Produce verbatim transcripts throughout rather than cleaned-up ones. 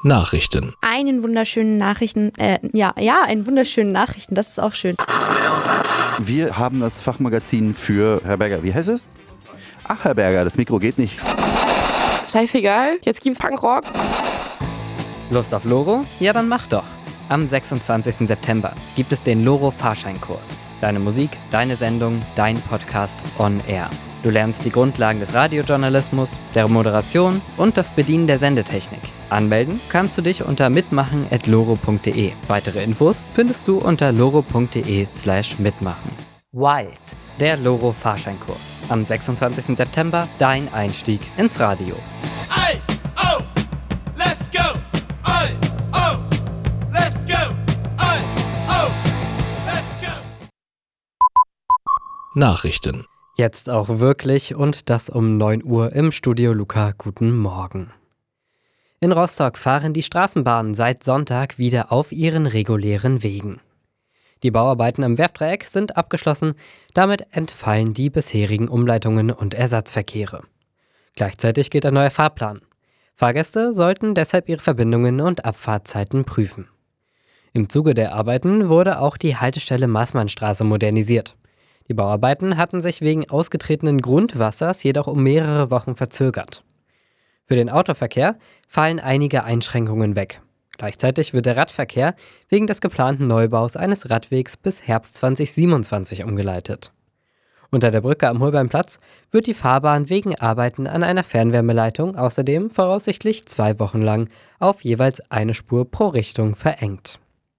Nachrichten. Einen wunderschönen Nachrichten, äh, ja, ja, einen wunderschönen Nachrichten, das ist auch schön. Wir haben das Fachmagazin für Herr Berger. Wie heißt es? Ach, Herr Berger, das Mikro geht nicht. Scheißegal, jetzt gibt's Punkrock. Lust auf Loro? Ja, dann mach doch. Am sechsundzwanzigsten September gibt es den Loro-Fahrscheinkurs. Deine Musik, deine Sendung, dein Podcast on Air. Du lernst die Grundlagen des Radiojournalismus, der Moderation und das Bedienen der Sendetechnik. Anmelden kannst du dich unter mitmachen at loro punkt de. Weitere Infos findest du unter loro punkt de slash mitmachen. Wild, der Loro-Fahrscheinkurs. Am sechsundzwanzigsten September dein Einstieg ins Radio. Ay, oh, let's go! Ay, oh, let's go! Ay, oh, let's go! Nachrichten. Jetzt auch wirklich und das um neun Uhr im Studio Luca. Guten Morgen. In Rostock fahren die Straßenbahnen seit Sonntag wieder auf ihren regulären Wegen. Die Bauarbeiten am Werftdreieck sind abgeschlossen, damit entfallen die bisherigen Umleitungen und Ersatzverkehre. Gleichzeitig gilt ein neuer Fahrplan. Fahrgäste sollten deshalb ihre Verbindungen und Abfahrtzeiten prüfen. Im Zuge der Arbeiten wurde auch die Haltestelle Maßmannstraße modernisiert. Die Bauarbeiten hatten sich wegen ausgetretenen Grundwassers jedoch um mehrere Wochen verzögert. Für den Autoverkehr fallen einige Einschränkungen weg. Gleichzeitig wird der Radverkehr wegen des geplanten Neubaus eines Radwegs bis Herbst zweitausendsiebenundzwanzig umgeleitet. Unter der Brücke am Holbeinplatz wird die Fahrbahn wegen Arbeiten an einer Fernwärmeleitung außerdem voraussichtlich zwei Wochen lang auf jeweils eine Spur pro Richtung verengt.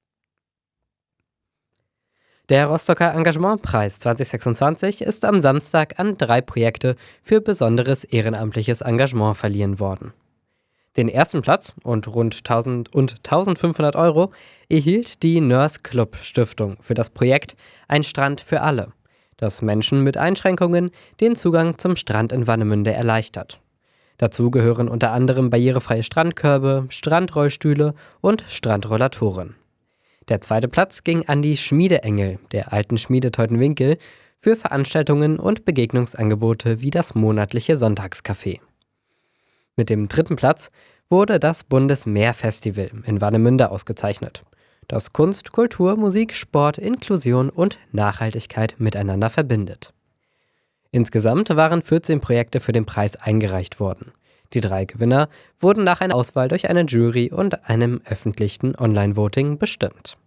Der Rostocker Engagementpreis zweitausendsechsundzwanzig ist am Samstag an drei Projekte für besonderes ehrenamtliches Engagement verliehen worden. Den ersten Platz und rund tausend und eintausendfünfhundert Euro erhielt die Nurse Club Stiftung für das Projekt Ein Strand für alle, das Menschen mit Einschränkungen den Zugang zum Strand in Warnemünde erleichtert. Dazu gehören unter anderem barrierefreie Strandkörbe, Strandrollstühle und Strandrollatoren. Der zweite Platz ging an die Schmiedeengel der alten Schmiede Teutenwinkel für Veranstaltungen und Begegnungsangebote wie das monatliche Sonntagscafé. Mit dem dritten Platz wurde das Bundesmeerfestival in Warnemünde ausgezeichnet, das Kunst, Kultur, Musik, Sport, Inklusion und Nachhaltigkeit miteinander verbindet. Insgesamt waren vierzehn Projekte für den Preis eingereicht worden. Die drei Gewinner wurden nach einer Auswahl durch eine Jury und einem öffentlichen Online-Voting bestimmt.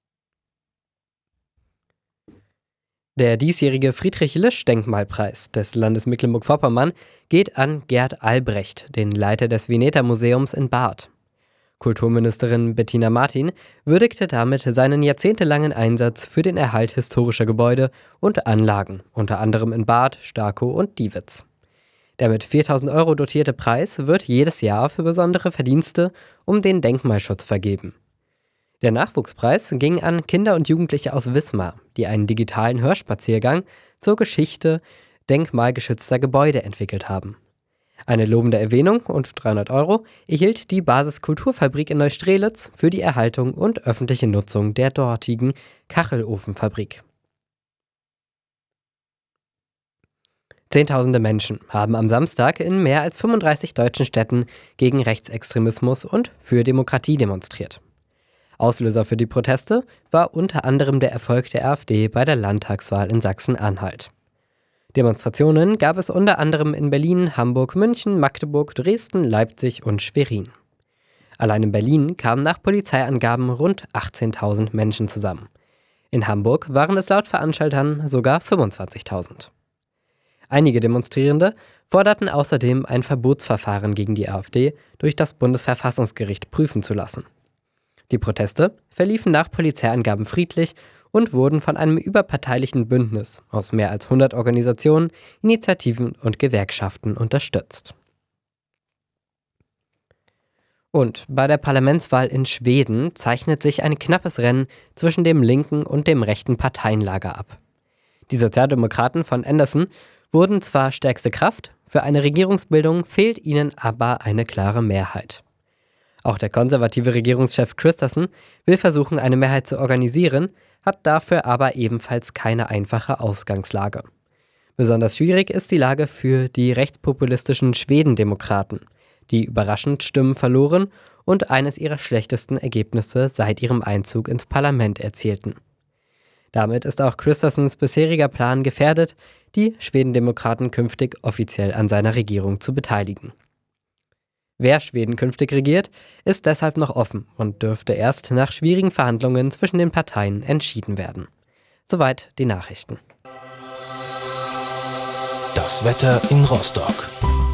Der diesjährige Friedrich-Lisch-Denkmalpreis des Landes Mecklenburg-Vorpommern geht an Gerd Albrecht, den Leiter des Veneta-Museums in Barth. Kulturministerin Bettina Martin würdigte damit seinen jahrzehntelangen Einsatz für den Erhalt historischer Gebäude und Anlagen, unter anderem in Barth, Starkow und Diewitz. Der mit viertausend Euro dotierte Preis wird jedes Jahr für besondere Verdienste um den Denkmalschutz vergeben. Der Nachwuchspreis ging an Kinder und Jugendliche aus Wismar, die einen digitalen Hörspaziergang zur Geschichte denkmalgeschützter Gebäude entwickelt haben. Eine lobende Erwähnung und dreihundert Euro erhielt die Basiskulturfabrik in Neustrelitz für die Erhaltung und öffentliche Nutzung der dortigen Kachelofenfabrik. Zehntausende Menschen haben am Samstag in mehr als fünfunddreißig deutschen Städten gegen Rechtsextremismus und für Demokratie demonstriert. Auslöser für die Proteste war unter anderem der Erfolg der AfD bei der Landtagswahl in Sachsen-Anhalt. Demonstrationen gab es unter anderem in Berlin, Hamburg, München, Magdeburg, Dresden, Leipzig und Schwerin. Allein in Berlin kamen nach Polizeiangaben rund achtzehntausend Menschen zusammen. In Hamburg waren es laut Veranstaltern sogar fünfundzwanzigtausend. Einige Demonstrierende forderten außerdem ein Verbotsverfahren gegen die AfD durch das Bundesverfassungsgericht prüfen zu lassen. Die Proteste verliefen nach Polizeiangaben friedlich und wurden von einem überparteilichen Bündnis aus mehr als hundert Organisationen, Initiativen und Gewerkschaften unterstützt. Und bei der Parlamentswahl in Schweden zeichnet sich ein knappes Rennen zwischen dem linken und dem rechten Parteienlager ab. Die Sozialdemokraten von Anderson wurden zwar stärkste Kraft, für eine Regierungsbildung fehlt ihnen aber eine klare Mehrheit. Auch der konservative Regierungschef Christensen will versuchen, eine Mehrheit zu organisieren, hat dafür aber ebenfalls keine einfache Ausgangslage. Besonders schwierig ist die Lage für die rechtspopulistischen Schwedendemokraten, die überraschend Stimmen verloren und eines ihrer schlechtesten Ergebnisse seit ihrem Einzug ins Parlament erzielten. Damit ist auch Kristerssons bisheriger Plan gefährdet, die Schwedendemokraten künftig offiziell an seiner Regierung zu beteiligen. Wer Schweden künftig regiert, ist deshalb noch offen und dürfte erst nach schwierigen Verhandlungen zwischen den Parteien entschieden werden. Soweit die Nachrichten. Das Wetter in Rostock.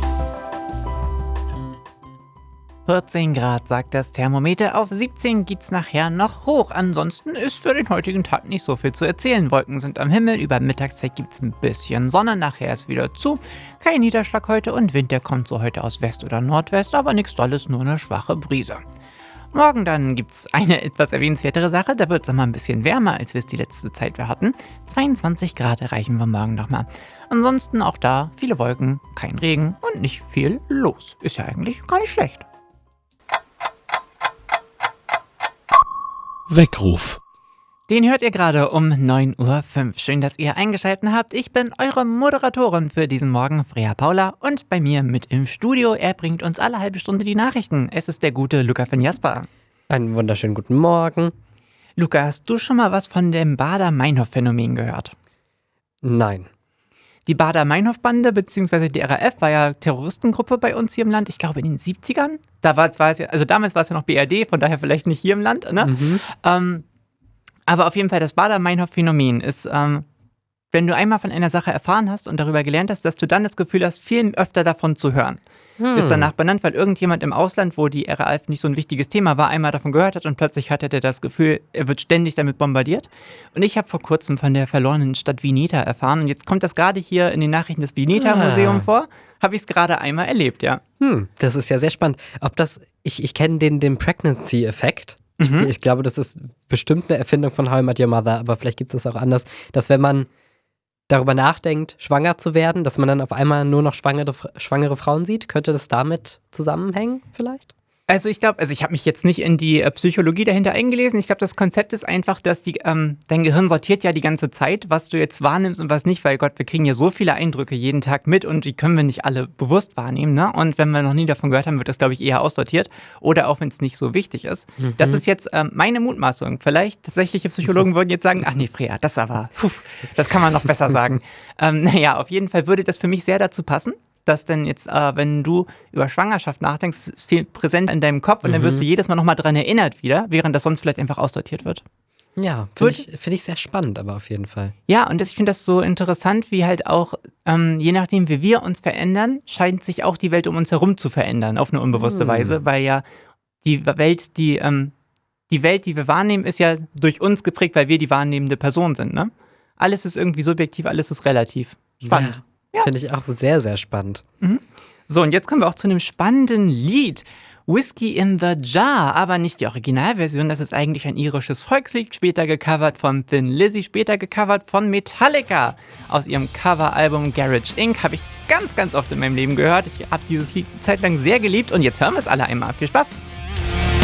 vierzehn Grad sagt das Thermometer, auf siebzehn geht's nachher noch hoch. Ansonsten ist für den heutigen Tag nicht so viel zu erzählen. Wolken sind am Himmel, über Mittagszeit gibt's ein bisschen Sonne, nachher ist wieder zu. Kein Niederschlag heute und Wind, der kommt so heute aus West oder Nordwest, aber nichts Dolles, nur eine schwache Brise. Morgen dann gibt's eine etwas erwähnenswertere Sache, da wird's nochmal ein bisschen wärmer, als wir es die letzte Zeit wir hatten. zweiundzwanzig Grad erreichen wir morgen nochmal. Ansonsten auch da viele Wolken, kein Regen und nicht viel los. Ist ja eigentlich gar nicht schlecht. Weckruf. Den hört ihr gerade um neun Uhr fünf. Schön, dass ihr eingeschaltet habt. Ich bin eure Moderatorin für diesen Morgen, Freya Paula, und bei mir mit im Studio, er bringt uns alle halbe Stunde die Nachrichten. Es ist der gute Luca von Jasper. Einen wunderschönen guten Morgen. Luca, hast du schon mal was von dem Baader-Meinhof-Phänomen gehört? Nein. Die Baader-Meinhof-Bande bzw. die R A F war ja Terroristengruppe bei uns hier im Land, ich glaube in den siebzigern. Da war es ja, also damals war es ja noch B R D, von daher vielleicht nicht hier im Land, ne? Mhm. Ähm, aber auf jeden Fall, das Baader-Meinhof-Phänomen ist, ähm, wenn du einmal von einer Sache erfahren hast und darüber gelernt hast, dass du dann das Gefühl hast, viel öfter davon zu hören. Hm. Ist danach benannt, weil irgendjemand im Ausland, wo die R A F nicht so ein wichtiges Thema war, einmal davon gehört hat und plötzlich hatte er das Gefühl, er wird ständig damit bombardiert. Und ich habe vor kurzem von der verlorenen Stadt Vineta erfahren und jetzt kommt das gerade hier in den Nachrichten des Vineta-Museums ah. vor. Habe ich es gerade einmal erlebt, ja. Hm, das ist ja sehr spannend. Ob das, ich, ich kenne den, den Pregnancy-Effekt. Ich, mhm. ich glaube, das ist bestimmt eine Erfindung von How I Met Your Mother, aber vielleicht gibt es das auch anders, dass wenn man darüber nachdenkt, schwanger zu werden, dass man dann auf einmal nur noch schwangere, schwangere Frauen sieht. Könnte das damit zusammenhängen vielleicht? Also ich glaube, also ich habe mich jetzt nicht in die äh, Psychologie dahinter eingelesen. Ich glaube, das Konzept ist einfach, dass die, ähm, dein Gehirn sortiert ja die ganze Zeit, was du jetzt wahrnimmst und was nicht, weil Gott, wir kriegen ja so viele Eindrücke jeden Tag mit und die können wir nicht alle bewusst wahrnehmen, ne? Und wenn wir noch nie davon gehört haben, wird das, glaube ich, eher aussortiert oder auch wenn es nicht so wichtig ist. Mhm. Das ist jetzt ähm, meine Mutmaßung. Vielleicht tatsächliche Psychologen würden jetzt sagen, ach nee, Freya, das aber, puh, das kann man noch besser sagen. ähm, naja, auf jeden Fall würde das für mich sehr dazu passen, dass denn jetzt, äh, wenn du über Schwangerschaft nachdenkst, ist viel präsent in deinem Kopf und mhm. dann wirst du jedes Mal nochmal dran erinnert wieder, während das sonst vielleicht einfach aussortiert wird. Ja, finde ich, find ich sehr spannend, aber auf jeden Fall. Ja, und das, ich finde das so interessant, wie halt auch, ähm, je nachdem, wie wir uns verändern, scheint sich auch die Welt um uns herum zu verändern, auf eine unbewusste mhm. Weise, weil ja die Welt, die, ähm, die Welt, die wir wahrnehmen, ist ja durch uns geprägt, weil wir die wahrnehmende Person sind, ne? Alles ist irgendwie subjektiv, alles ist relativ. Spannend. Ja. Ja. Finde ich auch sehr, sehr spannend. Mhm. So, und jetzt kommen wir auch zu einem spannenden Lied. Whiskey in the Jar, aber nicht die Originalversion. Das ist eigentlich ein irisches Volkslied, später gecovert von Thin Lizzy, später gecovert von Metallica. Aus ihrem Coveralbum Garage Incorporated habe ich ganz, ganz oft in meinem Leben gehört. Ich habe dieses Lied zeitlang sehr geliebt und jetzt hören wir es alle einmal. Viel Spaß!